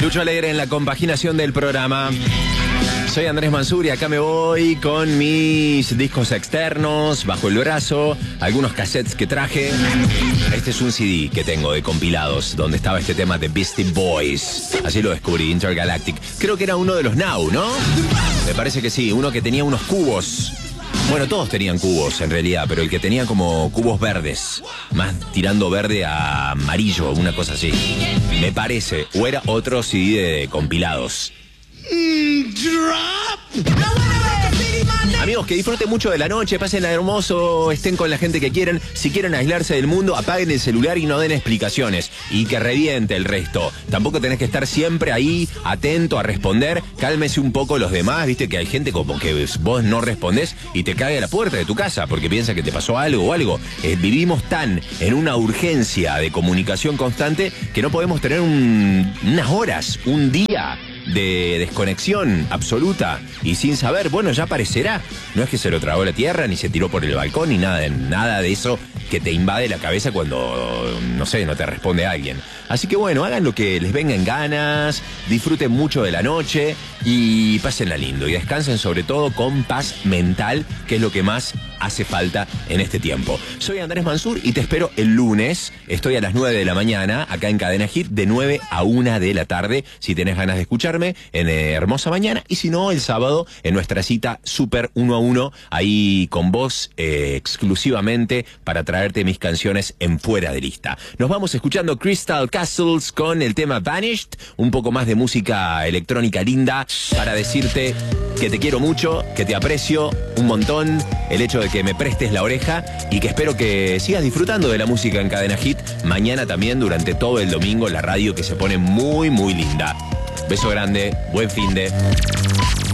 Lucho Alegre en la compaginación del programa. Soy Andrés Mansur y acá me voy con mis discos externos bajo el brazo, algunos cassettes que traje. Este es un CD que tengo de compilados donde estaba este tema de Beastie Boys. Así lo descubrí, Intergalactic. Creo que era uno de los Now, ¿no? Me parece que sí, uno que tenía unos cubos. Bueno, todos tenían cubos en realidad, pero el que tenía como cubos verdes, más tirando verde a amarillo, una cosa así. Me parece, o era otro CD de compilados. Amigos, que disfruten mucho de la noche, pasen hermoso, estén con la gente que quieren. Si quieren aislarse del mundo, apaguen el celular y no den explicaciones. Y que reviente el resto. Tampoco tenés que estar siempre ahí, atento a responder. Cálmese un poco los demás, viste que hay gente como que vos no respondés y te cae a la puerta de tu casa porque piensa que te pasó algo o algo. Vivimos tan en una urgencia de comunicación constante que no podemos tener unas horas, un día de desconexión absoluta y sin saber, bueno, ya aparecerá. No es que se lo tragó la tierra, ni se tiró por el balcón, ni nada de eso que te invade la cabeza cuando, no sé, no te responde alguien. Así que bueno, hagan lo que les venga en ganas, disfruten mucho de la noche y pásenla lindo. Y descansen sobre todo con paz mental, que es lo que más hace falta en este tiempo. Soy Andrés Mansur y te espero el lunes. Estoy a las 9 de la mañana, acá en Cadena Hit, de 9 a 1 de la tarde, si tenés ganas de escucharme, en Hermosa Mañana. Y si no, el sábado, en nuestra cita Super 1 a 1, ahí con vos exclusivamente para traerte mis canciones en Fuera de Lista. Nos vamos escuchando Crystal Castles con el tema Vanished, un poco más de música electrónica linda para decirte que te quiero mucho, que te aprecio un montón, el hecho de que me prestes la oreja y que espero que sigas disfrutando de la música en Cadena Hit. Mañana también, durante todo el domingo, la radio que se pone muy, muy linda. Beso grande, buen finde.